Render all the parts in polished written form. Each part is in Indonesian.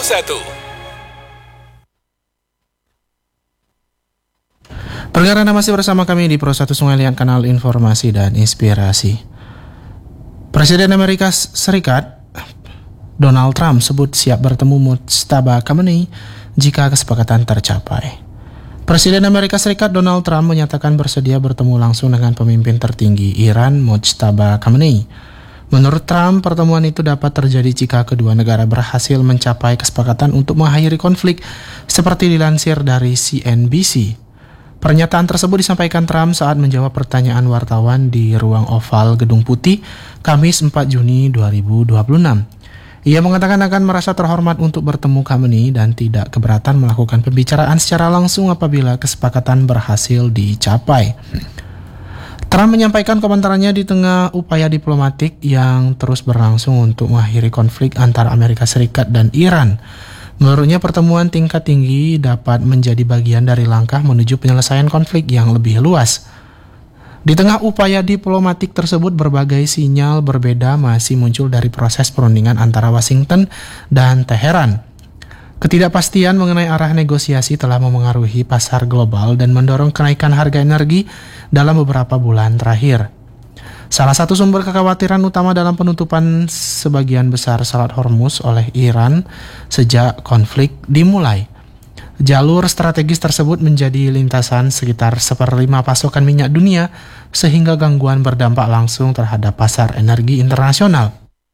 Pendengar Anda masih bersama kami di Pro 1 Sungai Liat, kanal informasi dan inspirasi. Presiden Amerika Serikat Donald Trump sebut siap bertemu Mujtaba Khamenei jika kesepakatan tercapai. Presiden Amerika Serikat Donald Trump menyatakan bersedia bertemu langsung dengan pemimpin tertinggi Iran Mujtaba Khamenei. Menurut Trump, pertemuan itu dapat terjadi jika kedua negara berhasil mencapai kesepakatan untuk mengakhiri konflik, seperti dilansir dari CNBC. Pernyataan tersebut disampaikan Trump saat menjawab pertanyaan wartawan di ruang oval Gedung Putih, Kamis 4 Juni 2026. Ia mengatakan akan merasa terhormat untuk bertemu Khamenei dan tidak keberatan melakukan pembicaraan secara langsung apabila kesepakatan berhasil dicapai. Trump menyampaikan komentarnya di tengah upaya diplomatik yang terus berlangsung untuk mengakhiri konflik antara Amerika Serikat dan Iran. Menurutnya, pertemuan tingkat tinggi dapat menjadi bagian dari langkah menuju penyelesaian konflik yang lebih luas. Di tengah upaya diplomatik tersebut, berbagai sinyal berbeda masih muncul dari proses perundingan antara Washington dan Teheran. Ketidakpastian mengenai arah negosiasi telah memengaruhi pasar global dan mendorong kenaikan harga energi dalam beberapa bulan terakhir. Salah satu sumber kekhawatiran utama dalam penutupan sebagian besar Selat Hormuz oleh Iran sejak konflik dimulai. Jalur strategis tersebut menjadi lintasan sekitar 1/5 pasokan minyak dunia, sehingga gangguan berdampak langsung terhadap pasar energi internasional.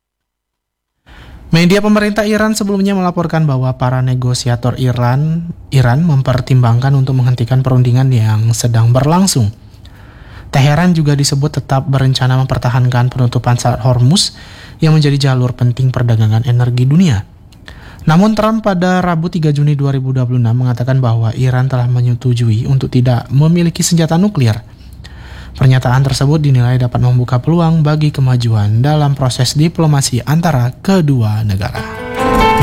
Media pemerintah Iran sebelumnya melaporkan bahwa para negosiator Iran mempertimbangkan untuk menghentikan perundingan yang sedang berlangsung. Teheran juga disebut tetap berencana mempertahankan penutupan Selat Hormuz yang menjadi jalur penting perdagangan energi dunia. Namun Trump pada Rabu 3 Juni 2026 mengatakan bahwa Iran telah menyetujui untuk tidak memiliki senjata nuklir. Pernyataan tersebut dinilai dapat membuka peluang bagi kemajuan dalam proses diplomasi antara kedua negara.